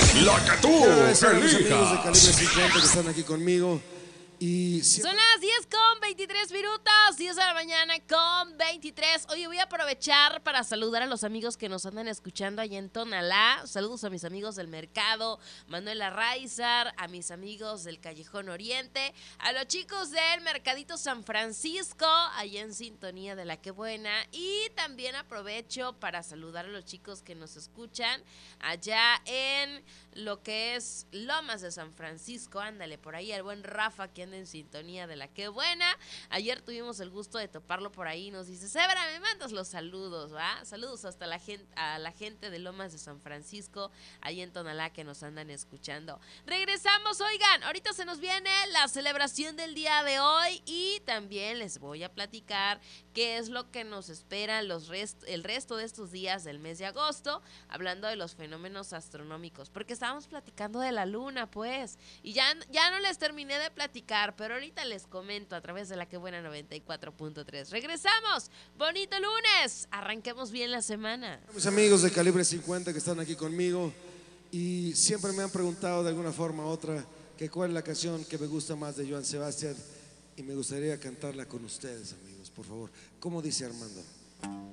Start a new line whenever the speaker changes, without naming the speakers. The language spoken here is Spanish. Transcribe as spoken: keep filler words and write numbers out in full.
La que tú
elijas. A mis amigos de Calibre cincuenta que están aquí conmigo. Y
son las diez con veintitrés minutos, diez de la mañana con veintitrés. Oye, voy a aprovechar para saludar a los amigos que nos andan escuchando allá en Tonalá. Saludos a mis amigos del mercado, Manuela Raizar, a mis amigos del Callejón Oriente, a los chicos del Mercadito San Francisco, allá en sintonía de La Que Buena. Y también aprovecho para saludar a los chicos que nos escuchan allá en lo que es Lomas de San Francisco. Ándale, por ahí el buen Rafa que anda en sintonía de La Que Buena. Ayer tuvimos el gusto de toparlo por ahí. Nos dice, Sebra, me mandas los saludos, ¿va? Saludos hasta la gente, a la gente de Lomas de San Francisco, ahí en Tonalá, que nos andan escuchando. Regresamos, oigan, ahorita se nos viene la celebración del día de hoy y también les voy a platicar qué es lo que nos espera los rest- el resto de estos días del mes de agosto, hablando de los fenómenos astronómicos, porque estábamos platicando de la luna, pues, y ya, ya no les terminé de platicar, pero ahorita les comento a través de La Que Buena noventa y cuatro punto tres. Regresamos, bonito lunes, arranquemos bien la semana.
mis amigos de Calibre cincuenta que están aquí conmigo y siempre me han preguntado de alguna forma u otra que cuál es la canción que me gusta más de Joan Sebastián y me gustaría cantarla con ustedes, amigos, por favor. ¿Cómo dice Armando?